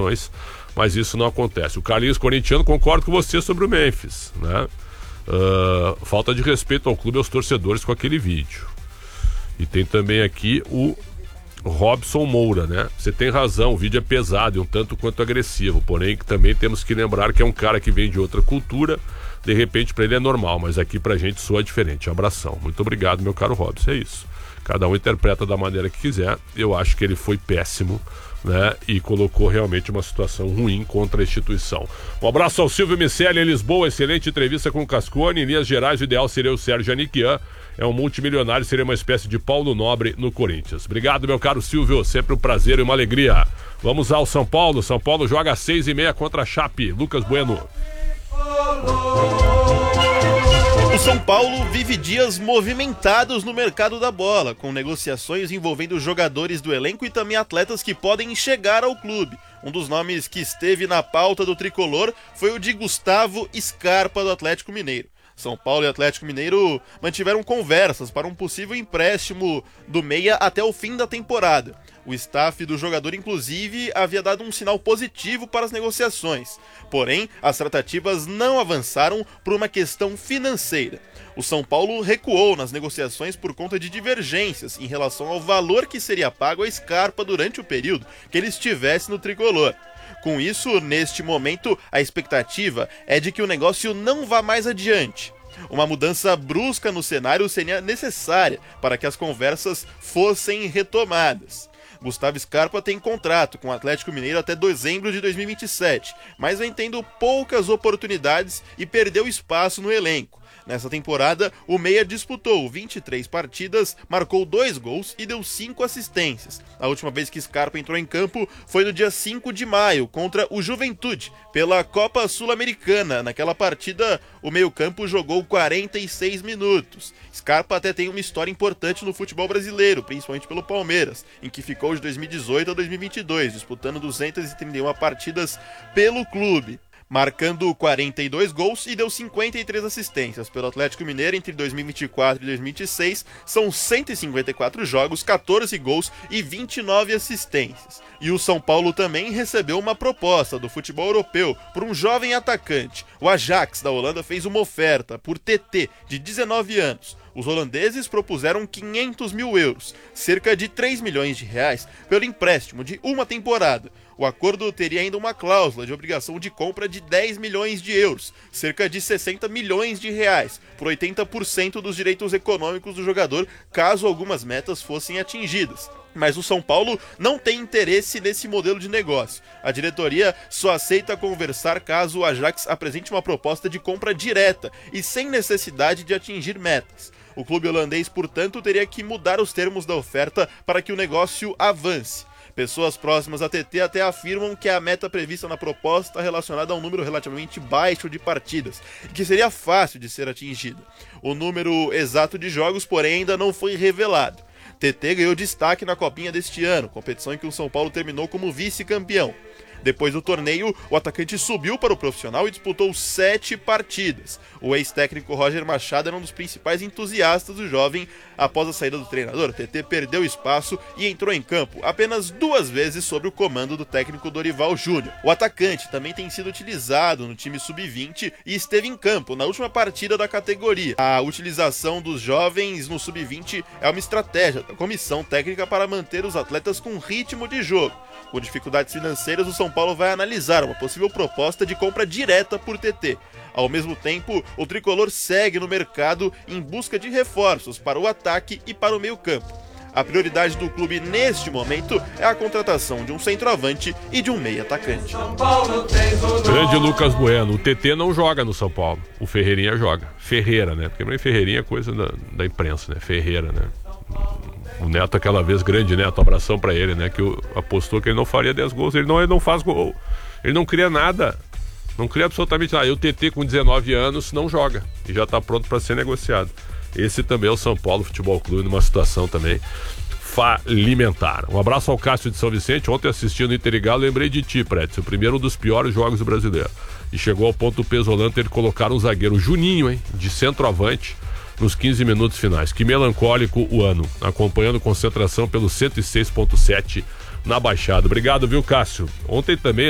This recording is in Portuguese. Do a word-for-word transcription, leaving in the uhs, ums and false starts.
negociações, mas isso não acontece. O Carlinhos Corintiano, concordo com você sobre o Memphis, né? Uh, falta de respeito ao clube e aos torcedores com aquele vídeo. E tem também aqui o Robson Moura, né? Você tem razão, o vídeo é pesado e um tanto quanto agressivo, porém também temos que lembrar que é um cara que vem de outra cultura, de repente pra ele é normal, mas aqui pra gente soa diferente. Abração, muito obrigado, meu caro Robson, é isso. Cada um interpreta da maneira que quiser. Eu acho que ele foi péssimo, né? E colocou realmente uma situação ruim contra a instituição. Um abraço ao Silvio Miceli em Lisboa, excelente entrevista com o Cascone. Em linhas gerais, o ideal seria o Sérgio Aniquian. É um multimilionário, seria uma espécie de Paulo Nobre no Corinthians. Obrigado, meu caro Silvio, sempre um prazer e uma alegria. Vamos ao São Paulo. São Paulo joga às seis e meia contra a Chape. Lucas Bueno. O São Paulo vive dias movimentados no mercado da bola, com negociações envolvendo jogadores do elenco e também atletas que podem chegar ao clube. Um dos nomes que esteve na pauta do tricolor foi o de Gustavo Scarpa, do Atlético Mineiro. São Paulo e Atlético Mineiro mantiveram conversas para um possível empréstimo do meia até o fim da temporada. O staff do jogador, inclusive, havia dado um sinal positivo para as negociações. Porém, as tratativas não avançaram por uma questão financeira. O São Paulo recuou nas negociações por conta de divergências em relação ao valor que seria pago a Scarpa durante o período que ele estivesse no tricolor. Com isso, neste momento, a expectativa é de que o negócio não vá mais adiante. Uma mudança brusca no cenário seria necessária para que as conversas fossem retomadas. Gustavo Scarpa tem contrato com o Atlético Mineiro até dezembro de dois mil e vinte e sete, mas vem tendo poucas oportunidades e perdeu espaço no elenco. Nessa temporada, o meia disputou vinte e três partidas, marcou dois gols e deu cinco assistências. A última vez que Scarpa entrou em campo foi no dia cinco de maio, contra o Juventude, pela Copa Sul-Americana. Naquela partida, o meio-campo jogou quarenta e seis minutos. Scarpa até tem uma história importante no futebol brasileiro, principalmente pelo Palmeiras, em que ficou de dois mil e dezoito a dois mil e vinte e dois, disputando duzentas e trinta e uma partidas pelo clube, marcando quarenta e dois gols e deu cinquenta e três assistências. Pelo Atlético Mineiro, entre dois mil e vinte e quatro e dois mil e vinte e seis, são cento e cinquenta e quatro jogos, catorze gols e vinte e nove assistências. E o São Paulo também recebeu uma proposta do futebol europeu por um jovem atacante. O Ajax da Holanda fez uma oferta por T T, de dezenove anos. Os holandeses propuseram quinhentos mil euros, cerca de três milhões de reais, pelo empréstimo de uma temporada. O acordo teria ainda uma cláusula de obrigação de compra de dez milhões de euros, cerca de sessenta milhões de reais, por oitenta por cento dos direitos econômicos do jogador, caso algumas metas fossem atingidas. Mas o São Paulo não tem interesse nesse modelo de negócio. A diretoria só aceita conversar caso o Ajax apresente uma proposta de compra direta e sem necessidade de atingir metas. O clube holandês, portanto, teria que mudar os termos da oferta para que o negócio avance. Pessoas próximas a T T até afirmam que a meta prevista na proposta está relacionada a um número relativamente baixo de partidas e que seria fácil de ser atingida. O número exato de jogos, porém, ainda não foi revelado. T T ganhou destaque na Copinha deste ano, competição em que o São Paulo terminou como vice-campeão. Depois do torneio, o atacante subiu para o profissional e disputou sete partidas. O ex-técnico Roger Machado era um dos principais entusiastas do jovem. Após a saída do treinador, o T T perdeu espaço e entrou em campo apenas duas vezes sob o comando do técnico Dorival Júnior. O atacante também tem sido utilizado no time sub vinte e esteve em campo na última partida da categoria. A utilização dos jovens no sub vinte é uma estratégia da comissão técnica para manter os atletas com ritmo de jogo. Com dificuldades financeiras, o São Paulo vai analisar uma possível proposta de compra direta por T T. Ao mesmo tempo, o tricolor segue no mercado em busca de reforços para o ataque e para o meio-campo. A prioridade do clube neste momento é a contratação de um centroavante e de um meio-atacante. Grande Lucas Bueno. O T T não joga no São Paulo. O Ferreirinha joga. Ferreira, né? Porque Ferreirinha é coisa da, da imprensa, né? Ferreira, né? O Neto, aquela vez, grande Neto, abração pra ele, né? Que apostou que ele não faria dez gols. Ele não, ele não faz gol. Ele não cria nada. Não cria absolutamente nada. E o T T, com dezenove anos, não joga. E já tá pronto pra ser negociado. Esse também é o São Paulo Futebol Clube, numa situação também falimentar. Um abraço ao Cássio de São Vicente. Ontem, assistindo o Inter e Galo, lembrei de ti, Prédio. O primeiro dos piores jogos do brasileiro. E chegou ao ponto do Pesolano ter que colocar um zagueiro, Juninho, hein? De centroavante, nos quinze minutos finais. Que melancólico o ano. Acompanhando concentração pelo cento e seis ponto sete na Baixada. Obrigado, viu, Cássio? Ontem também